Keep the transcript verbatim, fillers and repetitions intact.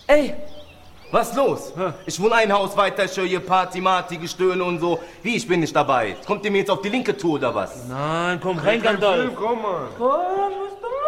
Ey, was los? Hä? Ich wohne ein Haus weiter, ich höre hier Party, Marty, Gestöhne und so. Wie, ich bin nicht dabei? Kommt ihr mir jetzt auf die linke Tour oder was? Nein, komm rein, Gandalf. Komm mal. Komm, was